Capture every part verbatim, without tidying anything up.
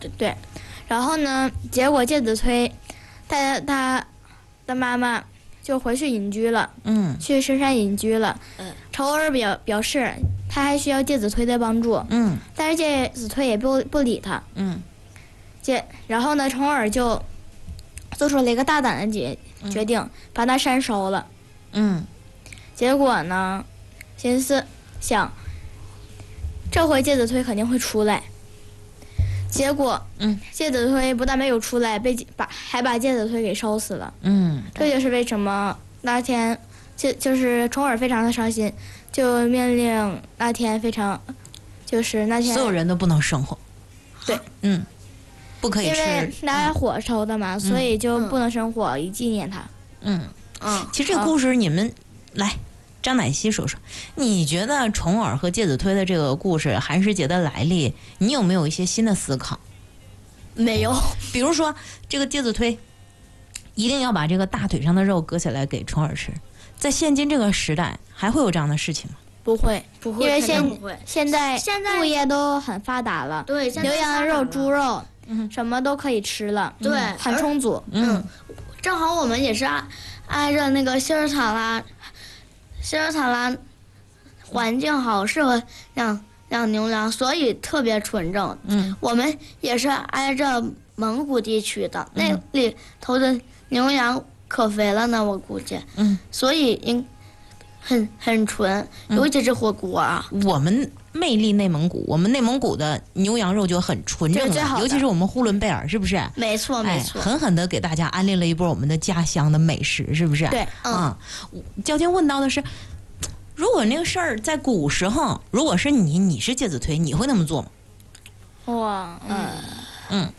对对。然后呢，结果介子推他他的妈妈就回去隐居了， 嗯， 去深山隐居了。 嗯， 重耳表表示他还需要介子推的帮助， 嗯， 但是介子推也不不理他， 嗯， 介然后呢，重耳就做出了一个大胆的决决定，把那山烧了。 嗯， 结果呢，寻思想这回介子推肯定会出来。结果， 嗯， 介子推不但没有出来，被把还把介子推给烧死了。 嗯， 这就是为什么那天就就是重耳非常的伤心，就命令那天非常，就是那天所有人都不能生火。 对， 嗯，不可以吃。 因为拿火烧的嘛， 嗯、 所以就不能生火，以纪念他。 嗯嗯， 其实这个故事你们来。张乃熙说说，你觉得重耳和介子推的这个故事，寒食节的来历，你有没有一些新的思考？ 没有， 比如说这个介子推一定要把这个大腿上的肉割下来给重耳吃，在现今这个时代，还会有这样的事情吗？ 不会， 不会， 因为现不会现在现在牧业都很发达了， 对， 牛羊肉、猪肉， 嗯， 什么都可以吃了， 对， 很充足。 嗯，正好我们也是挨挨着那个希尔塔拉，希尔塔拉。环境好，适合养养牛羊，所以特别纯正。 嗯， 我们也是挨着蒙古地区的，那里头的牛羊可肥了呢，我估计。 嗯， 所以应很很纯，尤其是火锅啊。 嗯、我们魅力内蒙古，我们内蒙古的牛羊肉就很纯正了，尤其是我们呼伦贝尔，是不是？ 没错，没错。 哎、狠狠的给大家安利了一波我们的家乡的美食，是不是？ 对， 嗯。焦天问到的是。如果那个事儿在古时候，如果是你，你是介子推，你会那么做吗？ 哇， 嗯嗯。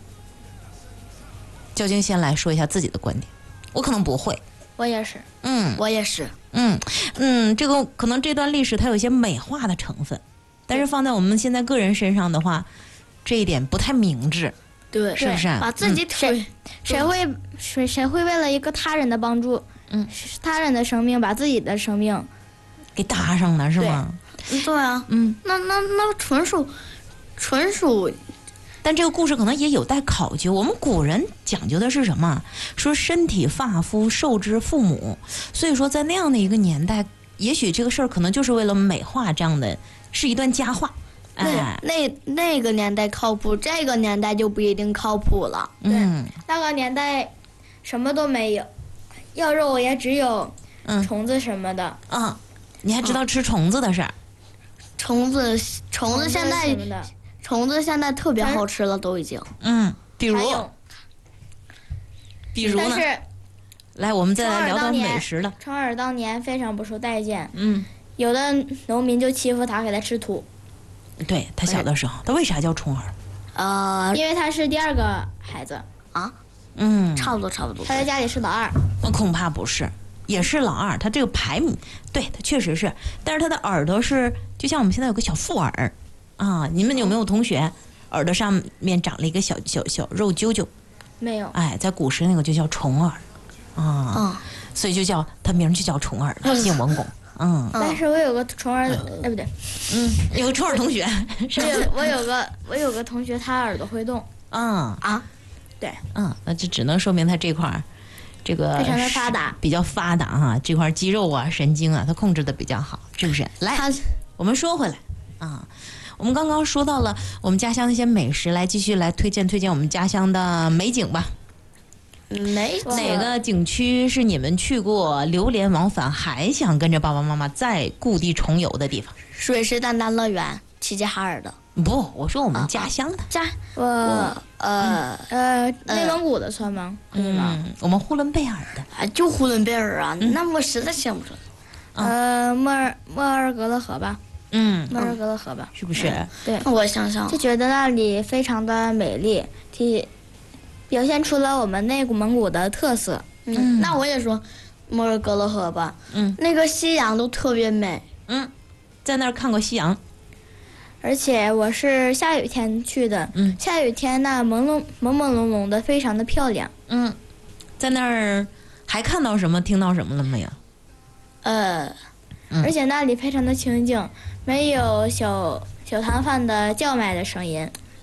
焦晶先来说一下自己的观点，我可能不会。 我也是。 嗯， 我也是。 嗯嗯，这个可能这段历史它有一些美化的成分，但是放在我们现在个人身上的话，这一点不太明智。 对， 是不是？ 把自己腿、 嗯，谁会谁谁会为了一个他人的帮助， 嗯， 他人的生命，把自己的生命。 给搭上了是吗？ 对, 对啊， 嗯， 那那那纯属，纯属， 但这个故事可能也有待考究。我们古人讲究的是什么？说身体发肤受之父母，所以说在那样的一个年代，也许这个事儿可能就是为了美化这样的，是一段佳话。 哎，那那那个年代靠谱，这个年代就不一定靠谱了。 嗯， 对，那个年代什么都没有，要肉也只有虫子什么的。 啊。嗯你还知道吃虫子的事儿？ 虫子，虫子现在，虫子现在特别好吃了，都已经。 嗯，比如，比如呢？ 但是， 来，我们再来聊到美食了。 重耳当年非常不受待见， 嗯， 有的农民就欺负他，给他吃土。 对他小的时候，他为啥叫重耳？ 呃， 因为他是第二个孩子啊。 嗯， 差不多，差不多。 他在家里是老二。 恐怕不是。也是老二，他这个排名，对他确实是，但是他的耳朵是就像我们现在有个小副耳啊，你们有没有同学耳朵上面长了一个小小小肉揪揪？ 没有。 哎，在古时那个就叫重耳啊， 嗯， 所以就叫他名就叫重耳了，姓文公。嗯， 但是我有个重耳，哎不对， 嗯，有个重耳同学， 我有我有个我有个同学，他耳朵会动。 啊啊， 对， 嗯，那这只能说明他这块儿。这个非常的发达， 比较发达哈、啊，这块肌肉啊、神经啊，它控制的比较好，是不是？来，我们说回来啊，我们刚刚说到了我们家乡的一些美食，来继续来推荐推荐我们家乡的美景吧。 美哪个景区是你们去过流连忘返，还想跟着爸爸妈妈再故地重游的地方？ 水师蛋蛋乐园，齐齐哈尔的。 不，我说我们家乡的。 啊、家， 我呃呃，内蒙古的算吗？可以吗？ 嗯，我们呼伦贝尔的。 啊，就呼伦贝尔啊，嗯、那我实在想不出来。 呃，莫尔莫尔格勒河吧。 嗯， 莫尔格勒河吧， 是不是？ 嗯、对， 我想想， 就觉得那里非常的美丽，体表现出了我们内蒙古的特色。 嗯，嗯那我也说莫尔格勒河吧。 嗯， 那个夕阳都特别美。 嗯，在那儿看过夕阳。 而且我是下雨天去的， 嗯， 下雨天那朦胧朦朦胧胧的，非常的漂亮。 嗯，在那儿还看到什么、听到什么了没有？ 呃， 嗯、 而且那里非常的清静，没有小小摊贩的叫卖的声音。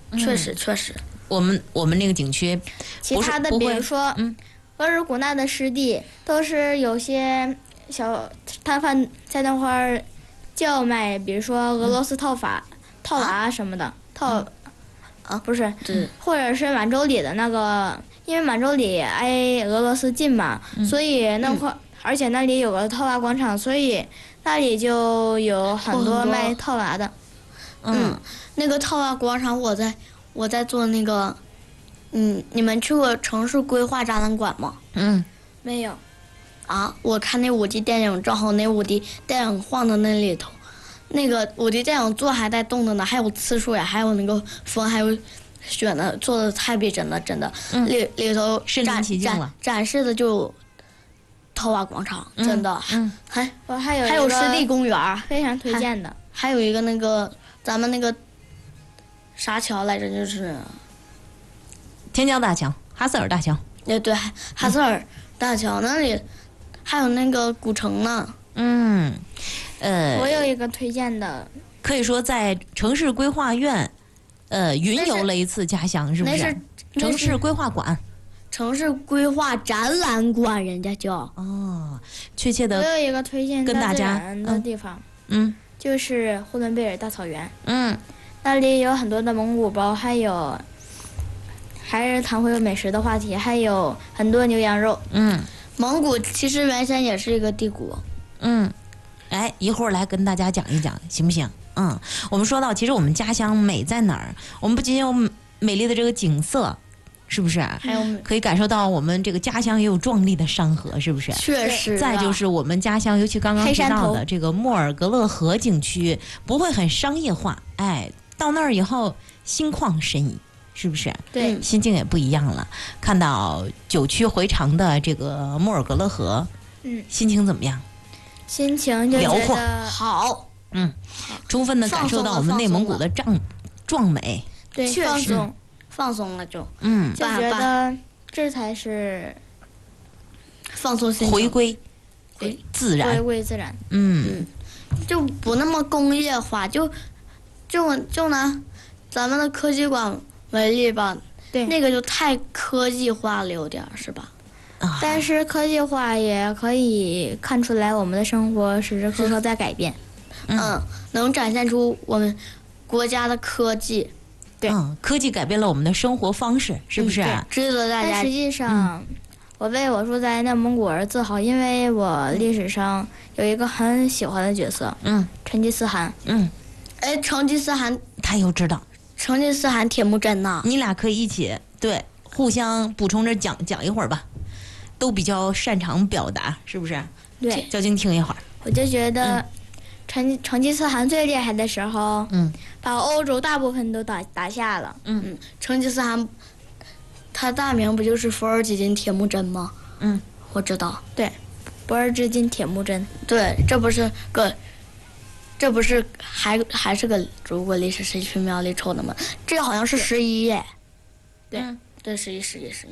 确实确实。 我们我们那个景区， 其他的比如说， 嗯， 额尔古纳的湿地都是有些小摊贩在那块儿叫卖，比如说俄罗斯套法、嗯、套娃什么的，套啊不是， 对， 或者是满洲里的那个，因为满洲里挨俄罗斯近嘛， 嗯、 所以那块、嗯、而且那里有个套娃广场，所以那里就有很多卖套娃的。 嗯，嗯那个套娃广场，我在我在做那个，嗯，你们去过城市规划展览馆吗？ 嗯， 没有。 啊，我看那五 D 电影，正好那五 D 电影放到那里头，那个五 D 电影做还在动的呢，还有次数呀，还有那个风，还有雪呢，做的太逼真了，真的。 嗯、 里里头身临其境了。 展示的就套娃广场， 嗯、 真的。 嗯， 还我还有还有湿地公园， 非常推荐的。 还有一个那个咱们那个啥桥来着，就是天桥大桥、哈瑟尔大桥。 对对，哈瑟尔大桥、嗯、那里。还有那个古城呢， 嗯，呃， 我有一个推荐的， 可以说在城市规划院，呃，云游了一次家乡，是不是？ 那是城市规划馆， 城市规划展览馆，人家叫哦，确切的。 我有一个推荐跟大家的地方， 嗯， 就是呼伦贝尔大草原， 嗯， 那里有很多的蒙古包，还有，还是谈回美食的话题，还有很多牛羊肉， 嗯。 蒙古其实原先也是一个帝国， 嗯，哎，一会儿来跟大家讲一讲，行不行？嗯，我们说到，其实我们家乡美在哪儿？我们不仅有美丽的这个景色，是不是？ 还有可以感受到我们这个家乡也有壮丽的山河，是不是？ 确实。 再就是我们家乡，尤其刚刚提到的这个莫尔格勒河景区，不会很商业化，哎，到那儿以后心旷神怡。是不是？ 对， 心境也不一样了。看到九曲回肠的这个莫尔格勒河， 嗯， 心情怎么样？ 心情就辽阔好， 嗯，充分的感受到我们内蒙古的壮壮美， 对，放松， 放松了就， 嗯， 就觉得这才是放松心情， 回归自然， 回归自然， 嗯， 就不那么工业化，就就就拿咱们的科技馆为例吧， 对， 那个就太科技化了，有点是吧？ 啊， 但是科技化也可以看出来我们的生活时时刻刻在改变， 嗯， 嗯，能展现出我们国家的科技， 对， 嗯，科技改变了我们的生活方式，是不是？ 嗯、值得大家。 但实际上，嗯、我为我住在内蒙古而自豪，因为我历史上有一个很喜欢的角色， 嗯， 成吉思汗， 嗯， 哎，成吉思汗， 他又知道。 成吉思汗铁木真呐， 你俩可以一起对互相补充着讲讲一会儿吧，都比较擅长表达，是不是？ 对， 交警听一会儿。 我就觉得成，成成吉思汗最厉害的时候， 嗯， 把欧洲大部分都打打下了。 嗯嗯，成吉思汗，他大名不就是伏尔吉金铁木真吗？ 嗯， 我知道。 对，伏尔吉金铁木真。 对，这不是个。这不是还还是个中国历史谁去庙里抽的吗？这好像是十一耶。 对， 嗯、 对，十一十一十一。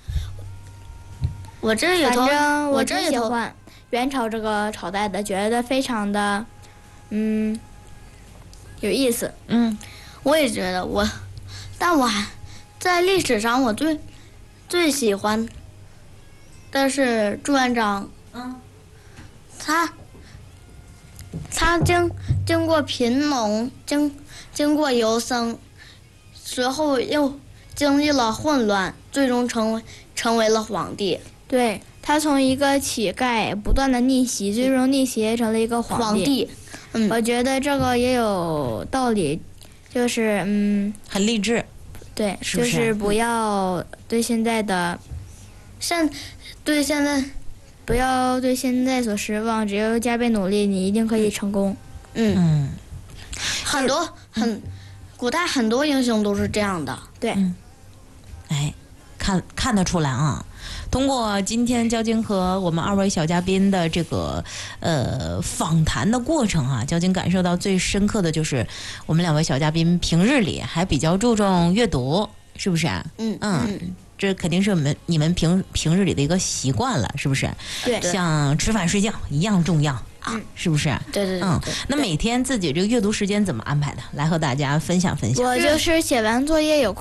我这里头， 反正我这喜欢元朝这个朝代的，觉得非常的，嗯，有意思。 嗯， 我也觉得我，但我还在历史上我最最喜欢的是朱元璋。 嗯， 他。他经经过贫农，经经过游僧，随后又经历了混乱，最终成为成为了皇帝。 对，他从一个乞丐不断的逆袭，最终逆袭成了一个皇帝。 皇帝，嗯， 我觉得这个也有道理，就是嗯， 很励志。 对， 是不是？ 就是不要对现在的， 现对现在。 不要对现在所失望，只要加倍努力，你一定可以成功。 嗯嗯， 很多很，古代很多英雄都是这样的。 对， 嗯、哎，看看得出来啊。通过今天交警和我们二位小嘉宾的这个呃访谈的过程啊，交警感受到最深刻的就是我们两位小嘉宾平日里还比较注重阅读，是不是？ 嗯嗯。嗯这肯定是我们你们平平日里的一个习惯了，是不是？ 对， 像吃饭睡觉一样重要嗯是不是？ 对对对嗯对。， 那每天自己这个阅读时间怎么安排的？来和大家分享分享。 我就是写完作业有